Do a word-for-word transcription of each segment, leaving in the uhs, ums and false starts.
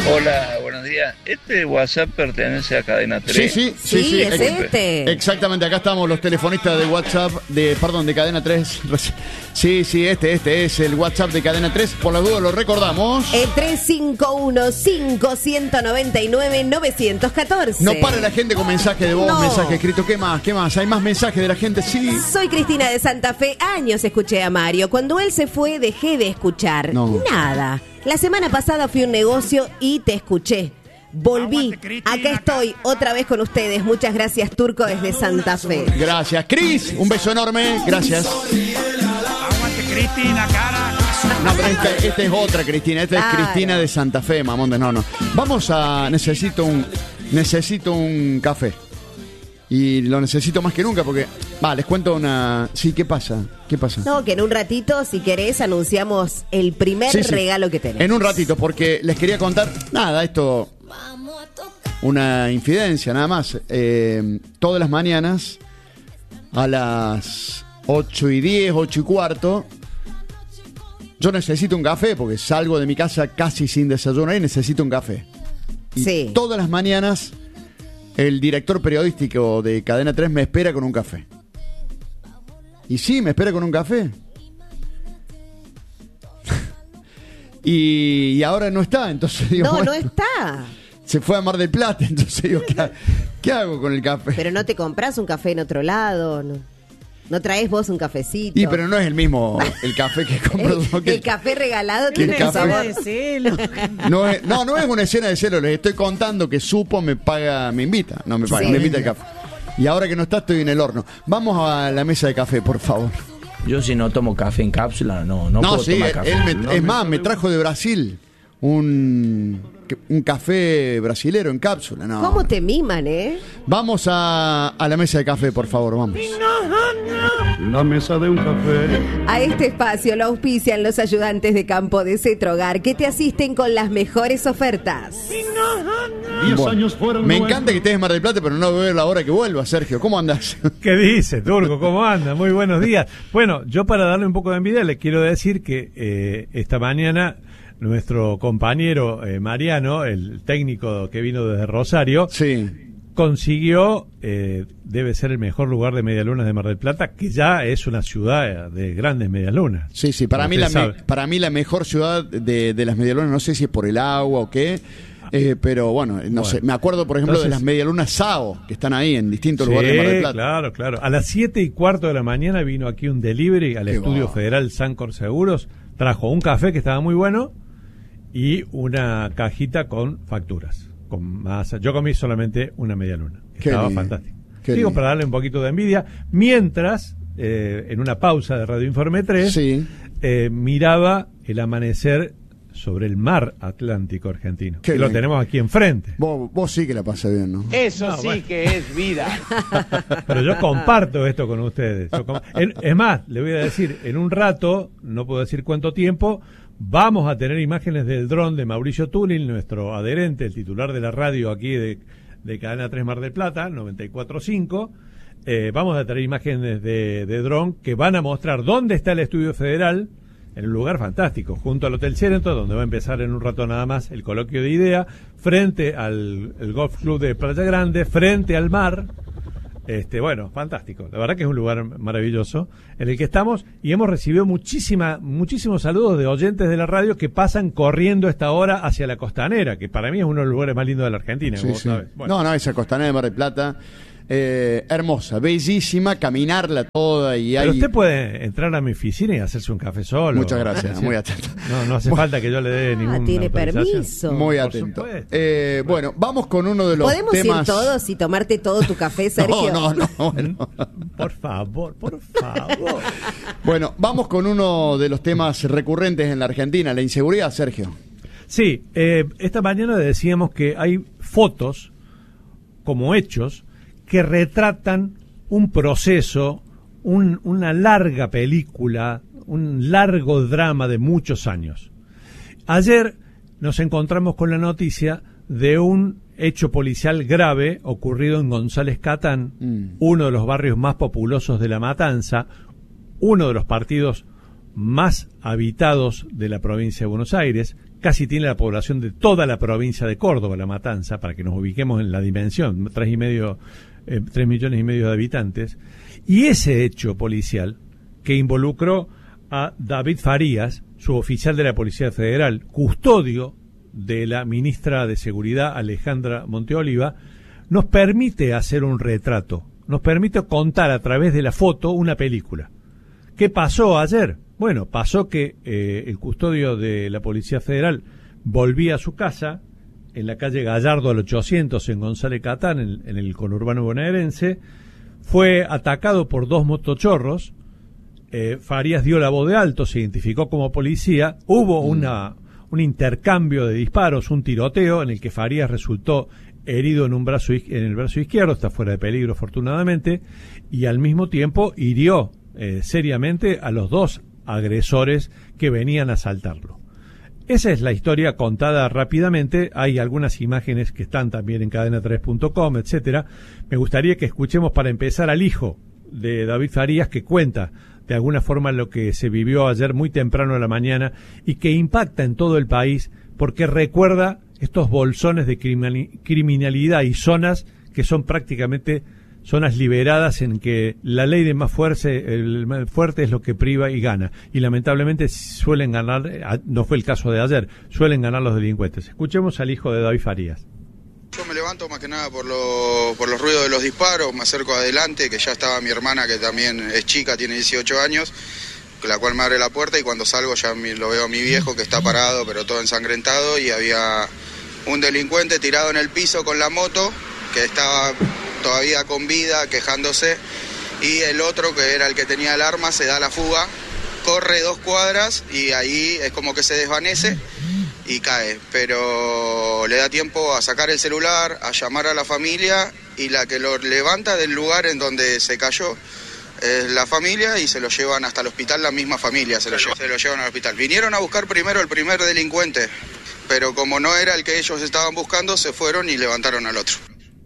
Hola, buenos días. ¿Este WhatsApp pertenece a Cadena tres? Sí, sí, sí, Sí, sí, es ex- este. Exactamente, acá estamos los telefonistas de WhatsApp, de perdón, de Cadena tres. Sí, sí, este, este es el WhatsApp de Cadena tres. Por la duda lo recordamos. El tres cinco uno, cinco nueve nueve, nueve uno cuatro. No para la gente con mensaje de voz, No. mensaje escrito. ¿Qué más? ¿Qué más? ¿Hay más mensajes de la gente? Sí. Soy Cristina de Santa Fe. Años escuché a Mario. Cuando él se fue, dejé de escuchar. No. Nada. La semana pasada fui a un negocio y te escuché. Volví. Acá estoy otra vez con ustedes. Muchas gracias, Turco, desde Santa Fe. Gracias. Cris, un beso enorme. Gracias. Aguante Cristina, cara. No, pero esta, esta es otra Cristina. Esta Claro. es Cristina de Santa Fe, mamón de no, no. Vamos a... Necesito un... Necesito un café. Y lo necesito más que nunca porque... Va, les cuento una... Sí, ¿qué pasa? ¿Qué pasa? No, que en un ratito, si querés, anunciamos el primer Sí, sí. regalo que tenemos. En un ratito, porque les quería contar... Nada, esto... Una infidencia, nada más. Eh, todas las mañanas, a las ocho y diez, ocho y cuarto, yo necesito un café, porque salgo de mi casa casi sin desayunar y necesito un café. Y Sí. todas las mañanas, el director periodístico de Cadena tres me espera con un café. Y sí, me espera con un café. y, y ahora no está, entonces digo... No, bueno, no está. se fue a Mar del Plata, entonces digo, ¿qué, ha- qué hago con el café? Pero no te compras un café en otro lado, no, no traes vos un cafecito. Y pero no es el mismo el café que compro. el, que- el café regalado que el tiene café- sabor. de celo. no, es, no, no es una escena de celo, les estoy contando que Supo me paga, me invita, no me paga, Sí. me invita el café. Y ahora que no está, estoy en el horno. Vamos a la mesa de café, por favor. Yo si no tomo café en cápsula, no, no, No, puedo sí, tomar él café. me- No es me- más, me trajo de Brasil un, un café brasilero en cápsula. No. ¿Cómo te miman, eh? Vamos a, a la mesa de café, por favor, vamos. La mesa de un café. A este espacio lo auspician los ayudantes de campo de Cetrogar, que te asisten con las mejores ofertas. Diez Bueno, años fueron me nueve. encanta que estés en Mar del Plata, pero no veo la hora que vuelva, Sergio. ¿Cómo andás? ¿Qué dice, Turco? ¿Cómo anda? Muy buenos días. Bueno, yo para darle un poco de envidia le quiero decir que eh, esta mañana nuestro compañero eh, Mariano, el técnico que vino desde Rosario, Sí. consiguió, eh, debe ser el mejor lugar de medialunas de Mar del Plata, que ya es una ciudad de grandes medialunas. Sí, sí, para Como mí, la usted me- sabe. para mí la mejor ciudad de, de las medialunas, no sé si es por el agua o qué, eh, pero bueno, no Bueno. sé. Me acuerdo, por ejemplo, Entonces- de las medialunas Sao, que están ahí en distintos Sí, lugares de Mar del Plata. claro, claro. A las siete y cuarto de la mañana vino aquí un delivery al Qué Estudio va. Federal Sancor Seguros, trajo un café que estaba muy bueno y una cajita con facturas. Con masa. Yo comí solamente una media luna. Qué Estaba lindo, fantástico. qué Digo, lindo. para darle un poquito de envidia, mientras, eh, en una pausa de Radio Informe tres, Sí. eh, miraba el amanecer sobre el mar Atlántico argentino. Qué que lo bien. tenemos aquí enfrente. Vos, vos sí que la pasé bien, ¿no? Eso No, sí bueno. que es vida. Pero yo comparto esto con ustedes. Yo com- en- es más, le voy a decir, en un rato, no puedo decir cuánto tiempo, vamos a tener imágenes del dron de Mauricio Túnil, nuestro adherente, el titular de la radio aquí de, de Cadena tres Mar del Plata, noventa y cuatro punto cinco. Eh, vamos a tener imágenes de, de dron que van a mostrar dónde está el Estudio Federal, en un lugar fantástico, junto al Hotel Cereto, donde va a empezar en un rato nada más el coloquio de idea, frente al el Golf Club de Playa Grande, frente al mar. Este, bueno, fantástico. La verdad que es un lugar maravilloso en el que estamos y hemos recibido muchísima, muchísimos saludos de oyentes de la radio que pasan corriendo a esta hora hacia la costanera, que para mí es uno de los lugares más lindos de la Argentina. Sí, como sí. sabes. Bueno. No, no, esa costanera de Mar del Plata, eh, hermosa, bellísima, caminarla toda y Pero hay... usted puede entrar a mi oficina y hacerse un café solo. Muchas gracias, Sí. muy atento. No, no hace falta que yo le dé ningún. Ah, tiene permiso. Muy Por atento. supuesto. Eh, bueno, vamos con uno de los ¿Podemos temas... ir todos y tomarte todo tu café, Sergio? No, no, no, bueno. Por favor, por favor. Bueno, vamos con uno de los temas recurrentes en la Argentina, la inseguridad, Sergio. Sí, eh, esta mañana decíamos que hay fotos como hechos que retratan un proceso, un- una larga película, un largo drama de muchos años. Ayer nos encontramos con la noticia de un hecho policial grave ocurrido en González Catán, Mm. uno de los barrios más populosos de La Matanza, uno de los partidos más habitados de la provincia de Buenos Aires, casi tiene la población de toda la provincia de Córdoba, La Matanza, para que nos ubiquemos en la dimensión, tres y medio, eh, tres millones y medio de habitantes. Y ese hecho policial que involucró a David Farías, suboficial de la Policía Federal, custodio de la ministra de Seguridad, Alejandra Monteoliva, nos permite hacer un retrato, nos permite contar a través de la foto una película. ¿Qué pasó ayer? Bueno, pasó que eh, el custodio de la Policía Federal volvía a su casa en la calle Gallardo al ochocientos en González Catán, en, en el conurbano bonaerense. Fue atacado por dos motochorros. eh, Farías dio la voz de alto, se identificó como policía. Hubo una, un intercambio de disparos, un tiroteo en el que Farías resultó herido en un brazo en el brazo izquierdo, está fuera de peligro afortunadamente, y al mismo tiempo hirió eh, seriamente a los dos agresores que venían a asaltarlo. Esa es la historia contada rápidamente. Hay algunas imágenes que están también en cadena tres punto com, etcétera. Me gustaría que escuchemos para empezar al hijo de David Farías, que cuenta de alguna forma lo que se vivió ayer muy temprano en la mañana y que impacta en todo el país porque recuerda estos bolsones de criminalidad y zonas que son prácticamente zonas liberadas en que la ley de más fuerte, el más fuerte es lo que priva y gana. Y lamentablemente suelen ganar, no fue el caso de ayer, suelen ganar los delincuentes. Escuchemos al hijo de David Farías. Yo me levanto más que nada por, lo, por los ruidos de los disparos, me acerco adelante, que ya estaba mi hermana, que también es chica, tiene dieciocho años, la cual me abre la puerta, y cuando salgo ya lo veo a mi viejo, que está parado, pero todo ensangrentado, y había un delincuente tirado en el piso con la moto, que estaba todavía con vida, quejándose, y el otro, que era el que tenía el arma, se da la fuga, corre dos cuadras y ahí es como que se desvanece y cae, pero le da tiempo a sacar el celular, a llamar a la familia, y la que lo levanta del lugar en donde se cayó es la familia, y se lo llevan hasta el hospital, la misma familia se lo, lleva, se lo llevan al hospital. Vinieron a buscar primero el primer delincuente, pero como no era el que ellos estaban buscando, se fueron y levantaron al otro.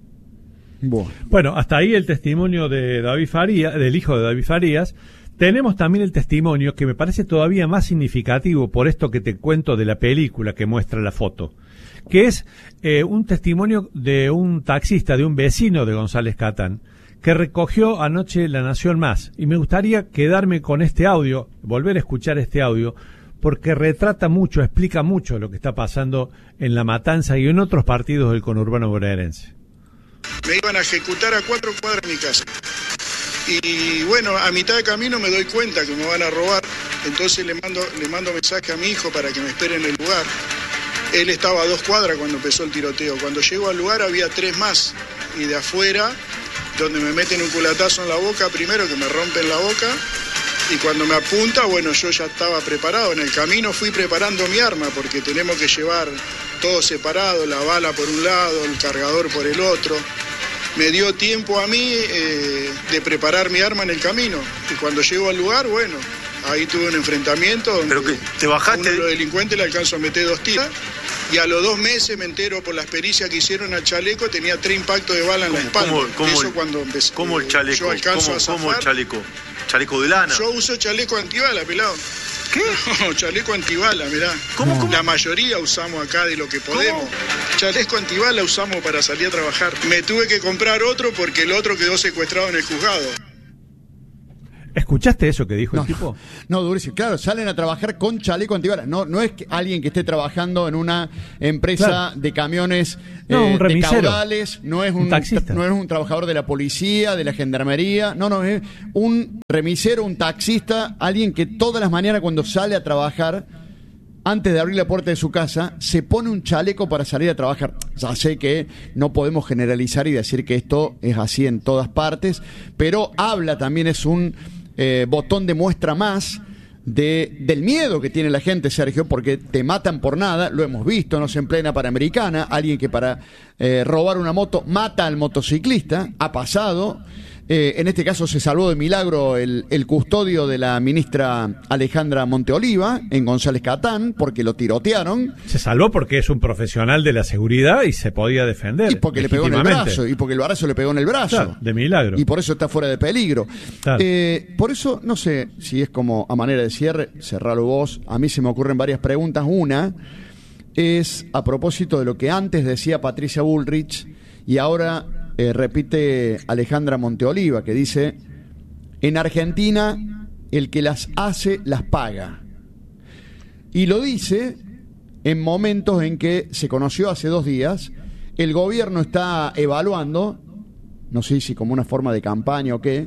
Bueno, hasta ahí el testimonio de David Farías, del hijo de David Farías. Tenemos también el testimonio que me parece todavía más significativo por esto que te cuento de la película que muestra la foto, que es eh, un testimonio de un taxista, de un vecino de González Catán, que recogió anoche La Nación Más. Y me gustaría quedarme con este audio, volver a escuchar este audio, porque retrata mucho, explica mucho lo que está pasando en La Matanza y en otros partidos del conurbano bonaerense. Me iban a ejecutar a cuatro cuadras de mi casa. Y bueno, a mitad de camino me doy cuenta que me van a robar. Entonces le mando, le mando mensaje a mi hijo para que me espere en el lugar. Él estaba a dos cuadras cuando empezó el tiroteo. Cuando llego al lugar había tres más. Y de afuera, donde me meten un culatazo en la boca, primero que me rompen la boca. Y cuando me apunta, bueno, yo ya estaba preparado. En el camino fui preparando mi arma, porque tenemos que llevar todo separado, la bala por un lado, el cargador por el otro. Me dio tiempo a mí eh, de preparar mi arma en el camino. Y cuando llego al lugar, bueno, ahí tuve un enfrentamiento donde ¿Pero que te bajaste? a uno de los delincuentes le alcanzo a meter dos tiros. Y a los dos meses me entero por las pericias que hicieron al chaleco, tenía tres impactos de bala en la espalda. ¿Cómo, cómo Eso el, cuando empecé, ¿cómo el chaleco? Yo alcanzo ¿Cómo, a zafar. ¿Cómo el chaleco? ¿Chaleco de lana? Yo uso chaleco antibala, pelado. ¿Qué? No, chaleco antibala, mirá. ¿Cómo, cómo? La mayoría usamos acá de lo que podemos. ¿Cómo? Chaleco antibala usamos para salir a trabajar. Me tuve que comprar otro porque el otro quedó secuestrado en el juzgado. ¿Escuchaste eso que dijo no, el tipo? No, durísimo. Claro, salen a trabajar con chaleco antibala. No, no es que alguien que esté trabajando en una empresa claro. de camiones no, eh, un remisero, de caudales, no es un, un taxista. no es un trabajador de la policía, de la gendarmería, no, no, es un remisero, un taxista, alguien que todas las mañanas cuando sale a trabajar, antes de abrir la puerta de su casa, se pone un chaleco para salir a trabajar. Ya sé que no podemos generalizar y decir que esto es así en todas partes, pero habla también, es un eh, botón de muestra más de, del miedo que tiene la gente, Sergio, porque te matan por nada, lo hemos visto, no sé, en plena Panamericana, alguien que para eh, robar una moto mata al motociclista, ha pasado. Eh, en este caso se salvó de milagro el, el custodio de la ministra Alejandra Monteoliva en González Catán, porque lo tirotearon. Se salvó porque es un profesional de la seguridad y se podía defender. Y porque le pegó en el brazo, y porque el barazo le pegó en el brazo. Claro, de milagro. Y por eso está fuera de peligro. Claro. Eh, por eso, no sé si es como a manera de cierre, cerralo vos. A mí se me ocurren varias preguntas. Una, es a propósito de lo que antes decía Patricia Bullrich y ahora eh, repite Alejandra Monteoliva, que dice: en Argentina el que las hace las paga. Y lo dice en momentos en que se conoció hace dos días, el gobierno está evaluando, no sé si como una forma de campaña o qué,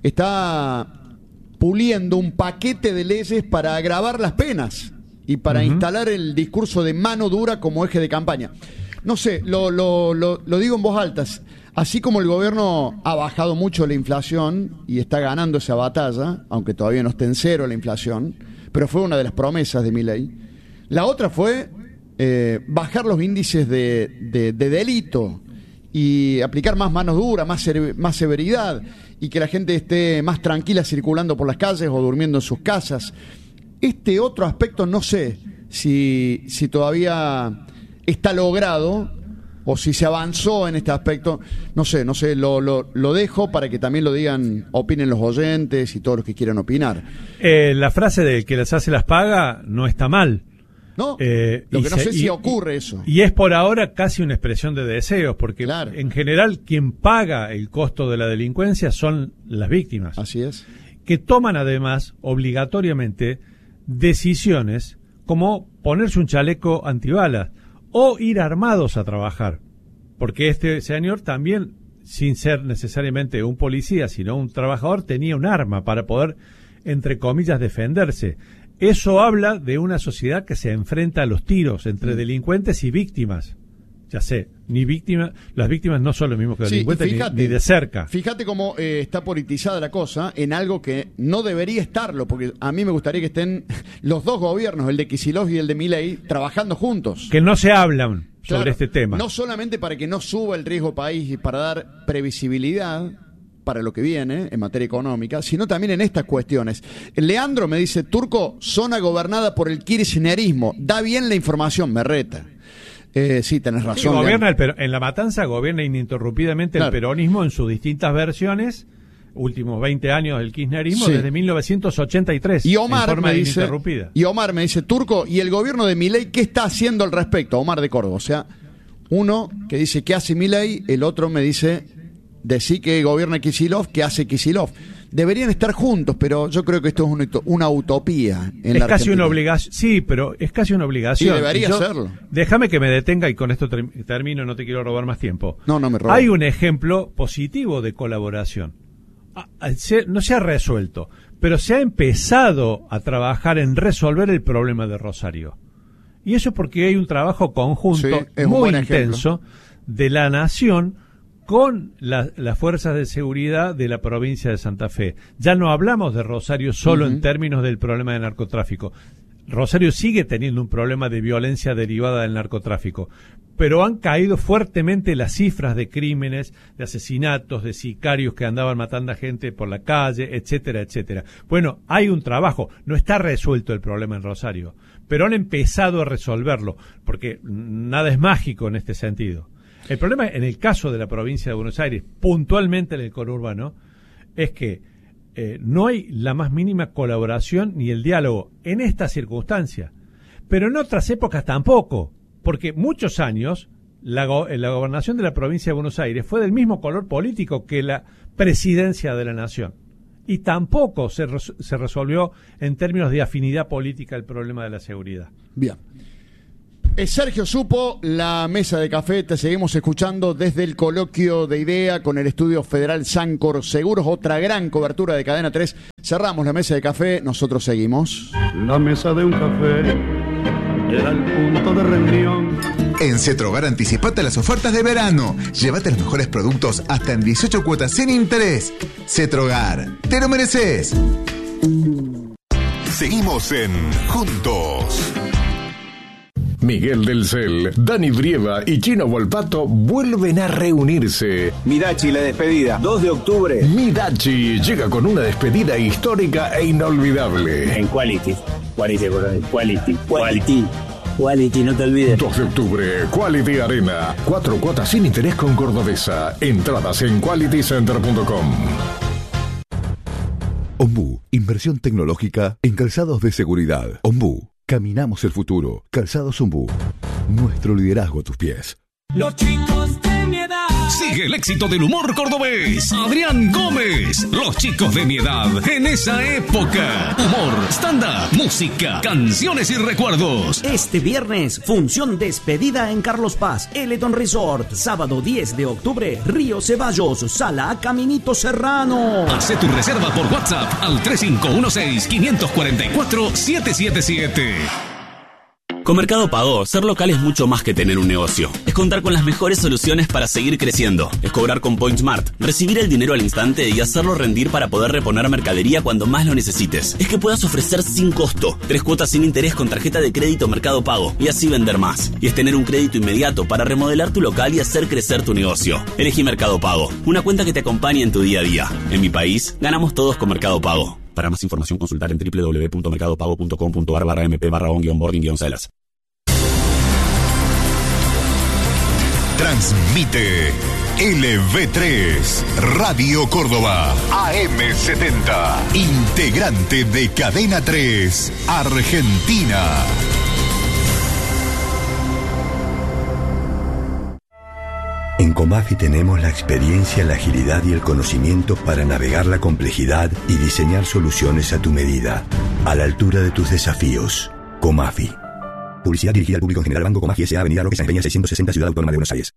está puliendo un paquete de leyes para agravar las penas y para uh-huh. instalar el discurso de mano dura como eje de campaña. No sé, lo, lo, lo, lo digo en voz alta. Así como el gobierno ha bajado mucho la inflación y está ganando esa batalla, aunque todavía no esté en cero la inflación, pero fue una de las promesas de Milei. La otra fue eh, bajar los índices de, de, de delito y aplicar más manos duras, más, ser, más severidad, y que la gente esté más tranquila circulando por las calles o durmiendo en sus casas. Este otro aspecto no sé si, si todavía está logrado o si se avanzó en este aspecto. No sé, no sé, lo, lo, lo dejo para que también lo digan, opinen los oyentes y todos los que quieran opinar. Eh, la frase de que las hace las paga no está mal. No, eh, lo que no se, sé y, si ocurre eso. Y es por ahora casi una expresión de deseos, porque claro. en general quien paga el costo de la delincuencia son las víctimas. Así es. Que toman además obligatoriamente decisiones como ponerse un chaleco antibalas o ir armados a trabajar. Porque este señor también, sin ser necesariamente un policía, sino un trabajador, tenía un arma para poder, entre comillas, defenderse. Eso habla de una sociedad que se enfrenta a los tiros entre delincuentes y víctimas. Ya sé, ni víctimas, las víctimas no son lo mismo que sí, delincuentes, fíjate, ni, ni de cerca. Fíjate cómo eh, está politizada la cosa en algo que no debería estarlo, porque a mí me gustaría que estén los dos gobiernos, el de Kicillof y el de Milei, trabajando juntos. Que no se hablan sobre claro, este tema. No solamente para que no suba el riesgo país y para dar previsibilidad para lo que viene en materia económica, sino también en estas cuestiones. Leandro me dice: Turco, zona gobernada por el kirchnerismo, da bien la información, me reta. Eh, sí, tenés razón. Sí, gobierna el per- en La Matanza gobierna ininterrumpidamente claro. el peronismo en sus distintas versiones, últimos veinte años del kirchnerismo, sí. desde mil novecientos ochenta y tres, y Omar en forma me dice, ininterrumpida. Y Omar me dice: Turco, ¿y el gobierno de Milei qué está haciendo al respecto? Omar de Córdoba. O sea, uno que dice ¿qué hace Milei? El otro me dice: decí que gobierna Kicillof, ¿qué hace Kicillof? Deberían estar juntos, pero yo creo que esto es una, una utopía en es la casi Argentina. Una obligación, sí, pero es casi una obligación. Sí, debería yo, serlo. Déjame que me detenga y con esto ter- termino, no te quiero robar más tiempo. No, no me robas. Hay un ejemplo positivo de colaboración. Ah, se, no se ha resuelto, pero se ha empezado a trabajar en resolver el problema de Rosario. Y eso es porque hay un trabajo conjunto sí, muy intenso de la nación con la, las fuerzas de seguridad de la provincia de Santa Fe. Ya no hablamos de Rosario solo uh-huh. en términos del problema de narcotráfico. Rosario sigue teniendo un problema de violencia derivada del narcotráfico, pero han caído fuertemente las cifras de crímenes, de asesinatos, de sicarios que andaban matando a gente por la calle, etcétera, etcétera. Bueno, hay un trabajo, no está resuelto el problema en Rosario, pero han empezado a resolverlo, porque nada es mágico en este sentido. El problema en el caso de la provincia de Buenos Aires, puntualmente en el conurbano, es que eh, no hay la más mínima colaboración ni el diálogo en esta circunstancia. Pero en otras épocas tampoco, porque muchos años la, go- la gobernación de la provincia de Buenos Aires fue del mismo color político que la presidencia de la nación. Y tampoco se, res- se resolvió en términos de afinidad política el problema de la seguridad. Bien. Eh, Sergio Supo, la mesa de café, te seguimos escuchando desde el coloquio de IDEA con el Estudio Federal Sancor Seguros, otra gran cobertura de Cadena tres. Cerramos la mesa de café, nosotros seguimos. La mesa de un café era el punto de reunión. En Cetrogar anticipate las ofertas de verano. Llévate los mejores productos hasta en dieciocho cuotas sin interés. Cetrogar, te lo mereces. Seguimos en Juntos. Miguel del Cel, Dani Brieva y Chino Volpato vuelven a reunirse. Midachi, la despedida, dos de octubre. Midachi llega con una despedida histórica e inolvidable. En Quality, Quality, Quality, Quality, Quality, no te olvides. dos de octubre, Quality Arena. Cuatro cuotas sin interés con Cordobesa. Entradas en quality center punto com. Ombú, inversión tecnológica en calzados de seguridad. Ombú. Caminamos el futuro. Calzado Zumbú. Nuestro liderazgo a tus pies. Los chicos de mi edad. Sigue el éxito del humor cordobés. Adrián Gómez. Los chicos de mi edad en esa época. Humor, stand-up, música, canciones y recuerdos. Este viernes, función despedida en Carlos Paz, Eleton Resort. Sábado diez de octubre, Río Ceballos, Sala Caminito Serrano. Hacé tu reserva por WhatsApp al tres cinco uno seis, cinco cuatro cuatro, siete siete siete. Con Mercado Pago, ser local es mucho más que tener un negocio. Es contar con las mejores soluciones para seguir creciendo. Es cobrar con PointSmart, recibir el dinero al instante y hacerlo rendir para poder reponer mercadería cuando más lo necesites. Es que puedas ofrecer sin costo, tres cuotas sin interés con tarjeta de crédito Mercado Pago y así vender más. Y es tener un crédito inmediato para remodelar tu local y hacer crecer tu negocio. Elegí Mercado Pago, una cuenta que te acompañe en tu día a día. En mi país, ganamos todos con Mercado Pago. Para más información, consultar en doble u doble u doble u punto mercado pago punto com punto a r barra mp barra on guion boarding guion celas. Transmite L V tres, Radio Córdoba, A M setenta, integrante de Cadena tres, Argentina. En Comafi tenemos la experiencia, la agilidad y el conocimiento para navegar la complejidad y diseñar soluciones a tu medida, a la altura de tus desafíos. Comafi. Publicidad dirigida al público en general. Banco Comafi S A, Avenida Roque San Peña seiscientos sesenta, Ciudad Autónoma de Buenos Aires.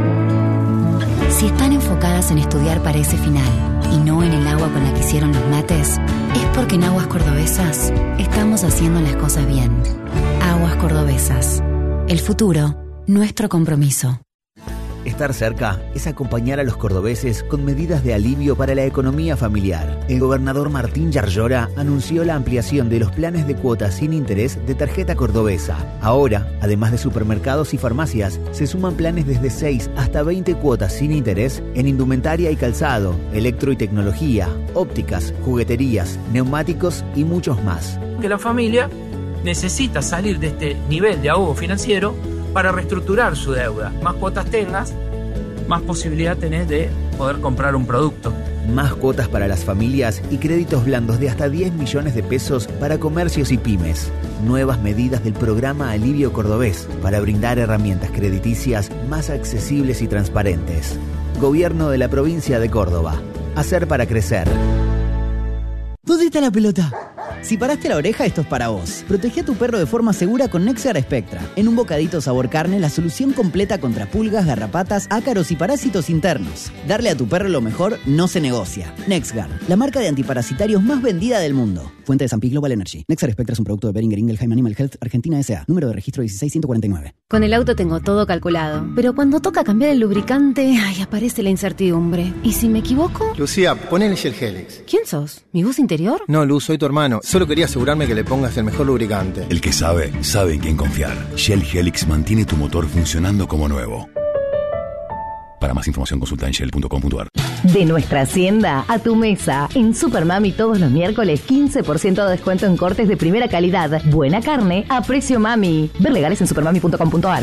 Si están enfocadas en estudiar para ese final y no en el agua con la que hicieron los mates, es porque en Aguas Cordobesas estamos haciendo las cosas bien. Aguas Cordobesas. El futuro, nuestro compromiso. Estar cerca es acompañar a los cordobeses con medidas de alivio para la economía familiar. El gobernador Martín Yarlora anunció la ampliación de los planes de cuotas sin interés de tarjeta cordobesa. Ahora, además de supermercados y farmacias, se suman planes desde seis hasta veinte cuotas sin interés en indumentaria y calzado, electro y tecnología, ópticas, jugueterías, neumáticos y muchos más. Que la familia necesita salir de este nivel de ahogo financiero para reestructurar su deuda. Más cuotas tengas, más posibilidad tenés de poder comprar un producto. Más cuotas para las familias y créditos blandos de hasta diez millones de pesos para comercios y pymes. Nuevas medidas del programa Alivio Cordobés para brindar herramientas crediticias más accesibles y transparentes. Gobierno de la provincia de Córdoba. Hacer para crecer. ¿Dónde está la pelota? Si paraste la oreja, esto es para vos. Protege a tu perro de forma segura con Nexguard Spectra. En un bocadito sabor carne, la solución completa contra pulgas, garrapatas, ácaros y parásitos internos. Darle a tu perro lo mejor no se negocia. Nexguard, la marca de antiparasitarios más vendida del mundo. Fuente de San Pi Global Energy. Nexguard Spectra es un producto de Boehringer Ingelheim Animal Health Argentina S A. Número de registro dieciséis ciento cuarenta y nueve. Con el auto tengo todo calculado. Pero cuando toca cambiar el lubricante, ay, aparece la incertidumbre. ¿Y si me equivoco? Lucía, ponele Shell Helix. ¿Quién sos? ¿Mi bus interior? No, Luz, soy tu hermano. Solo quería asegurarme que le pongas el mejor lubricante. El que sabe, sabe en quién confiar. Shell Helix mantiene tu motor funcionando como nuevo. Para más información consulta en shell punto com punto a r. De nuestra hacienda a tu mesa. En Supermami todos los miércoles quince por ciento de descuento en cortes de primera calidad. Buena carne a precio mami. Ver legales en supermami punto com punto a r.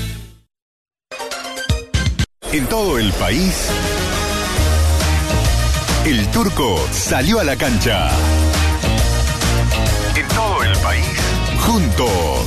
En todo el país, el Turco salió a la cancha. En todo el país, juntos.